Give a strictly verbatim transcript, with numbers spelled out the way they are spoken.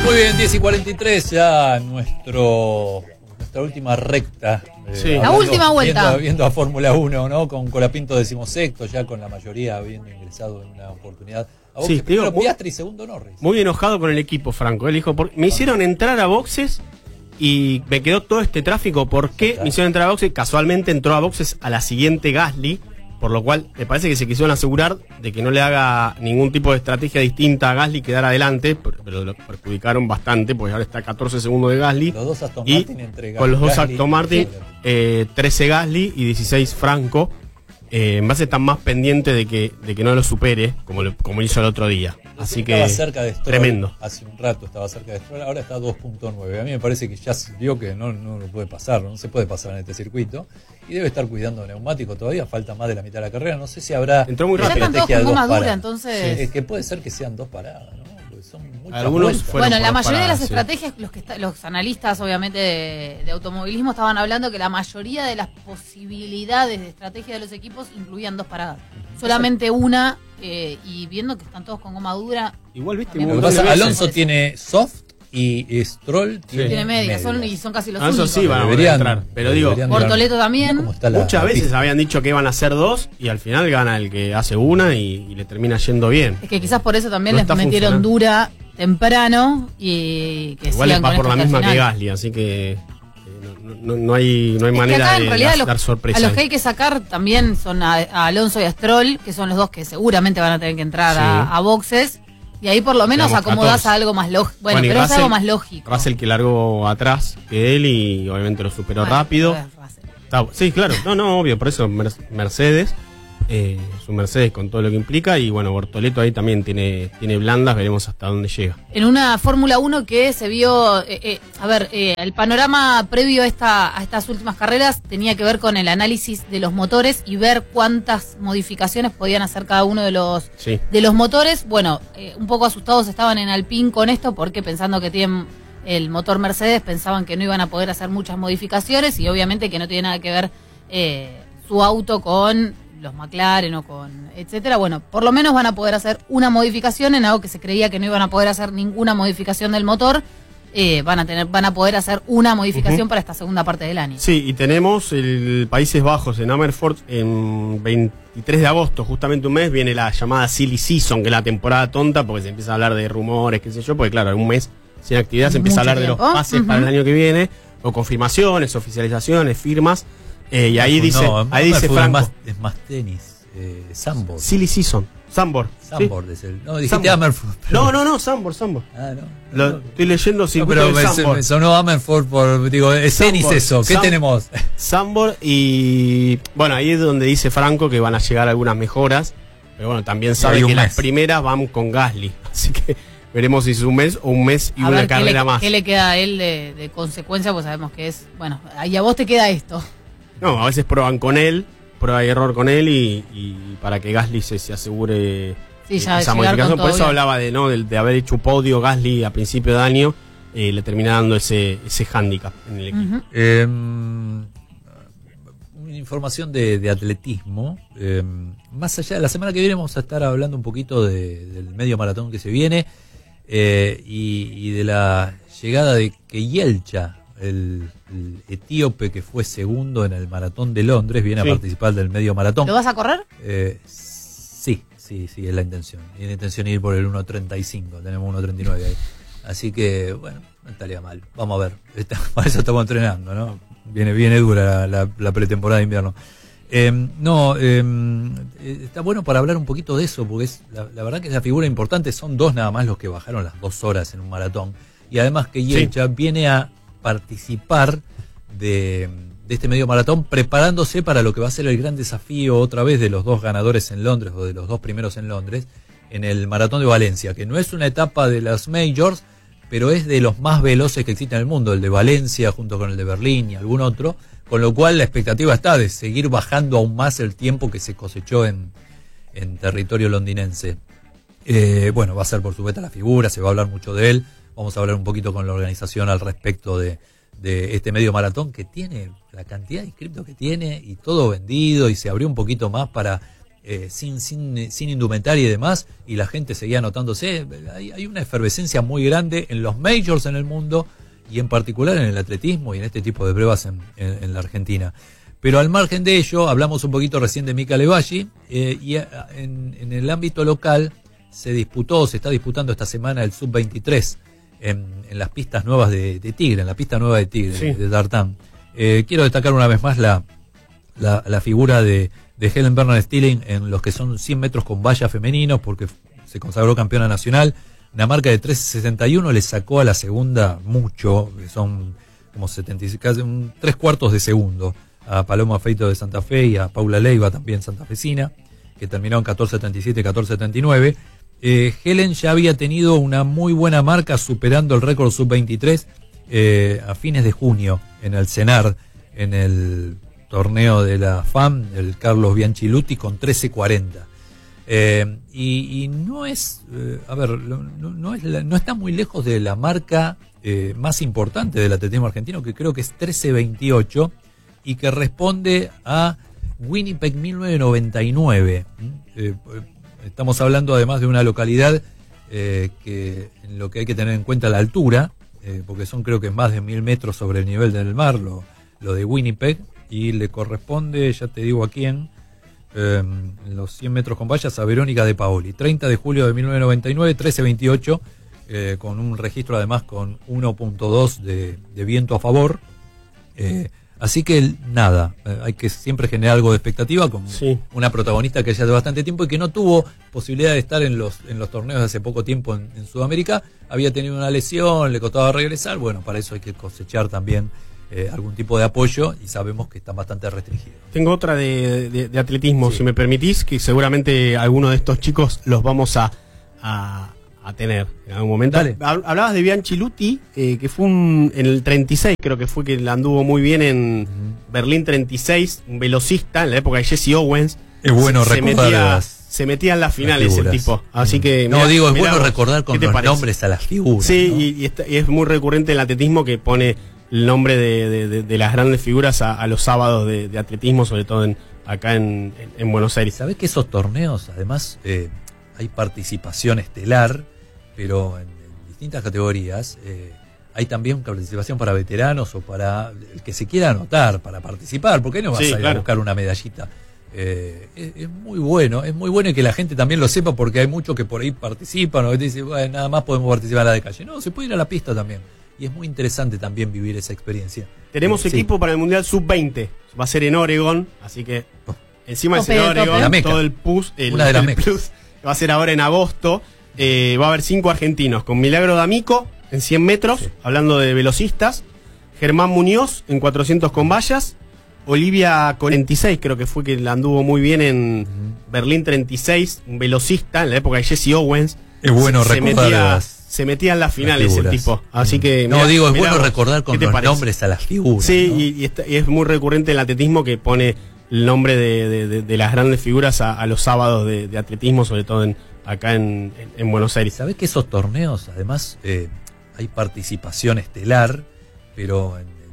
Muy bien, diez y cuarenta y tres ya nuestro, nuestra última recta. Eh, Sí. La última vuelta. Viendo, viendo a Fórmula uno, ¿no? Con Colapinto decimosexto, ya con la mayoría habiendo ingresado en una oportunidad. A boxes, Sí, te digo, primero muy- Piastri y segundo Norris. Muy enojado con el equipo, Franco. Él dijo, por- me hicieron entrar a boxes y me quedó todo este tráfico. ¿Por qué me hicieron entrar a boxes? Casualmente entró a boxes a la siguiente Gasly, por lo cual me parece que se quisieron asegurar de que no le haga ningún tipo de estrategia distinta a Gasly, quedar adelante, pero pero lo perjudicaron bastante, porque ahora está a catorce segundos de Gasly. Los dos Aston Y Martin entre con los dos Gasly Aston y Martin, Vettel. eh, trece Gasly y dieciséis Franco. Eh, en base están más pendientes de que, de que no lo supere, como, lo- como hizo el otro día. Así Estaba que cerca de Stroll, tremendo. hace un rato estaba cerca de Stroll, ahora está a dos punto nueve. A mí me parece que ya se vio que no, no lo puede pasar, no se puede pasar en este circuito. Y debe estar cuidando neumático todavía, falta más de la mitad de la carrera. No sé si habrá. Entró muy Ya rápido. están todos estrategia de con dos goma dura, paradas. entonces. Es que puede ser que sean dos paradas, ¿no? Porque son muchas Algunos vueltas. fueron Bueno, por la dos mayoría de paradas, las sí. estrategias, los que está- los analistas obviamente de, de automovilismo estaban hablando que la mayoría de las posibilidades de estrategia de los equipos incluían dos paradas. Solamente una, eh, y viendo que están todos con goma dura, Igual, viste, También Lo un que montón pasa, de veces. Alonso Por eso. tiene soft y Stroll tiene, tiene media, son, medias. y son casi los Ah, eso únicos. sí, van a Deberían- entrar. Pero digo, deberían Bortoleto mirar- también. mira cómo está la- muchas la veces pista. habían dicho que iban a hacer dos y al final gana el que hace una y, y le termina yendo bien. Es que quizás por eso también No les está metieron funcionando. dura temprano y que Igual sigan va con por esto la hasta el misma que final. Gasly, así que eh, no, no- no hay, no hay Es que manera acá, en de realidad, dar, los- dar sorpresa. a los que hay que sacar también son a, a Alonso y a Stroll, que son los dos que seguramente van a tener que entrar Sí. a, a boxes. Y ahí por lo menos Tenemos acomodás catorce. a algo más lógico. Bueno, Bueno, y pero es Russell- algo más lógico. Russell que largó atrás que él y obviamente lo superó Bueno, rápido. a ver, Russell. Está- sí, claro, no, no, obvio, por eso Mer- Mercedes, eh, su Mercedes con todo lo que implica y bueno, Bortoleto ahí también tiene, tiene blandas, veremos hasta dónde llega. En una Fórmula uno que se vio, eh, eh, a ver, eh, el panorama previo a, esta, a estas últimas carreras tenía que ver con el análisis de los motores y ver cuántas modificaciones podían hacer cada uno de los, Sí. de los motores. Bueno, eh, un poco asustados estaban en Alpine con esto porque pensando que tienen el motor Mercedes pensaban que no iban a poder hacer muchas modificaciones y obviamente que no tiene nada que ver eh, su auto con los McLaren o con etcétera. Bueno, por lo menos van a poder hacer una modificación en algo que se creía que no iban a poder hacer ninguna modificación del motor. Eh, van a tener, van a poder hacer una modificación Ujú. para esta segunda parte del año. Sí, y tenemos el Países Bajos en Amerford en veintitrés de agosto, justamente un mes, viene la llamada Silly Season, que es la temporada tonta, porque se empieza a hablar de rumores, qué sé yo, porque claro, en un mes sin actividad se empieza a Mucho hablar de los tiempo. pases Ujú. para el año que viene, o confirmaciones, oficializaciones, firmas, eh, y ahí No, dice, no, ahí dice fútbol Franco, es más, es más tenis, eh, Sambor. Silly Season, Sambor. ¿sí? Sambor es el. No, dijiste Sambor. Amerford. pero- No, no, no, Sambor, Sambor. Ah, no. Lo, no. estoy leyendo No, circuito pero de me, Sambor. me sonó Amerford por. Digo, es tenis Sambor. eso. ¿Qué Sam- tenemos? Sambor y bueno, ahí es donde dice Franco que van a llegar algunas mejoras, pero bueno, también sabe hay un que mes. las primeras van con Gasly, así que veremos si es un mes o un mes y A una ver qué carrera le, más. qué le queda a él de, de consecuencia, pues sabemos que es, bueno, y a vos te queda esto. No, a veces prueban con él, prueba y error con él y, y para que Gasly se, se asegure Sí, eh, ya esa llegar modificación. con Por todo eso bien. hablaba de no de, de haber hecho podio Gasly a principio de año, eh, le termina dando ese, ese hándicap en el equipo. Ujú. Eh, información de, de atletismo. Eh, más allá, la semana que viene vamos a estar hablando un poquito de- del medio maratón que se viene eh, y, y de la llegada de Keyelcha, el, el etíope que fue segundo en el maratón de Londres, viene Sí. a participar del medio maratón. ¿Lo vas a correr? Eh, sí, sí, sí, es la intención. Y la intención es ir por el uno treinta y cinco, tenemos uno treinta y nueve ahí. Así que, bueno, no estaría mal. Vamos a ver. Está- para eso estamos entrenando, ¿no? Viene, viene dura la, la- la pretemporada de invierno. Eh, no, eh, eh, está bueno para hablar un poquito de eso, porque es la, la verdad que es la figura importante. Son dos nada más los que bajaron las dos horas en un maratón. Y además que Yelcha viene a participar de, de este medio maratón preparándose para lo que va a ser el gran desafío otra vez de los dos ganadores en Londres o de los dos primeros en Londres en el maratón de Valencia, que no es una etapa de las majors, pero es de los más veloces que existen en el mundo, el de Valencia junto con el de Berlín y algún otro, con lo cual la expectativa está de seguir bajando aún más el tiempo que se cosechó en, en territorio londinense. Eh, bueno, va a ser por supuesto la figura, se va a hablar mucho de él, vamos a hablar un poquito con la organización al respecto de, de este medio maratón que tiene la cantidad de inscriptos que tiene y todo vendido y se abrió un poquito más para eh, sin, sin, sin indumentaria y demás, y la gente seguía anotándose. Hay, hay una efervescencia muy grande en los majors en el mundo, y en particular en el atletismo y en este tipo de pruebas en, en, en la Argentina. Pero al margen de ello, hablamos un poquito recién de Mika Levalli, eh, y a, en, en el ámbito local se disputó, se está disputando esta semana el sub veintitrés en, en las pistas nuevas de, de Tigre, en la pista nueva de Tigre, sí. de Tartán. Eh, quiero destacar una vez más la, la, la figura de, de Helen Bernard-Stilling en los que son cien metros con valla femeninos, porque se consagró campeona nacional. Una marca de tres sesenta y uno le sacó a la segunda mucho, que son como setenta, casi un, tres cuartos de segundo, a Paloma Feito de Santa Fe y a Paula Leiva, también santafesina, que terminaron catorce setenta y siete, catorce setenta y nueve. Eh, Helen ya había tenido una muy buena marca superando el récord sub veintitrés eh, a fines de junio en el CENAR, en el torneo de la F A M, el Carlos Bianchiluti, con trece cuarenta. Eh, y, y no es, eh, a ver, no, no, es la, no está muy lejos de la marca eh, más importante del atletismo argentino, que creo que es trece veintiocho, y que responde a Winnipeg mil novecientos noventa y nueve. Eh, estamos hablando además de una localidad eh, que en lo que hay que tener en cuenta la altura, eh, porque son creo que más de mil metros sobre el nivel del mar, lo, lo de Winnipeg, y le corresponde, ya te digo a quién, eh, en los cien metros con vallas, a Verónica de Paoli, treinta de julio de mil novecientos noventa y nueve, trece veintiocho, eh, con un registro además con uno punto dos de, de viento a favor. Eh, así que nada, eh, hay que siempre generar algo de expectativa con sí. una protagonista que ya hace bastante tiempo y que no tuvo posibilidad de estar en los en los torneos de hace poco tiempo en, en Sudamérica. Había tenido una lesión, le costaba regresar. Bueno, para eso hay que cosechar también eh, algún tipo de apoyo, y sabemos que están bastante restringidos. Tengo otra de, de, de atletismo, sí. si me permitís, que seguramente alguno de estos chicos los vamos a, a, a tener en algún momento. Dale. Hablabas de Bianchiluti, eh, que fue un, en el treinta y seis, creo que fue que la anduvo muy bien en uh-huh. Berlín treinta y seis, un velocista en la época de Jesse Owens. Es bueno se, recordar metía, las, se metía en las finales el tipo. Así que no, mirá, digo, es mirá, bueno recordar con los parece? nombres a las figuras. Sí, ¿no? y, y, está, y es muy recurrente en el atletismo que pone el nombre de, de, de, de las grandes figuras a, a los sábados de, de atletismo, sobre todo en, acá en, en, en Buenos Aires. ¿Sabés que esos torneos, además, eh, hay participación estelar, pero en, en distintas categorías? Eh, hay también participación para veteranos o para el que se quiera anotar para participar, porque no vas sí, a ir claro. a buscar una medallita. Eh, es, es muy bueno, es muy bueno, y que la gente también lo sepa, porque hay muchos que por ahí participan o que te dicen, bueno, nada más podemos participar en la de calle. No, se puede ir a la pista también. Y es muy interesante también vivir esa experiencia. Tenemos eh, equipo sí. para el Mundial sub veinte. Va a ser en Oregon, así que encima tope, es en Oregon, la todo el plus, el, Una de las el plus va a ser ahora en agosto. Eh, va a haber cinco argentinos, con Milagro D'Amico en cien metros, sí. hablando de velocistas, Germán Muñoz en cuatrocientos con vallas, Olivia cuarenta y seis, creo que fue que la anduvo muy bien en uh-huh. Berlín treinta y seis, un velocista en la época de Jesse Owens. Es bueno se, recordar se metía, las, se metía en las finales las el tipo. Así que no, mirá, digo, es mirá, bueno recordar con los parece? nombres a las figuras. Sí, ¿no? y, y, está, y es muy recurrente en el atletismo que pone el nombre de, de, de, de las grandes figuras a, a los sábados de, de atletismo, sobre todo en, acá en, en, en Buenos Aires. ¿Sabés que esos torneos, además, eh, hay participación estelar, pero en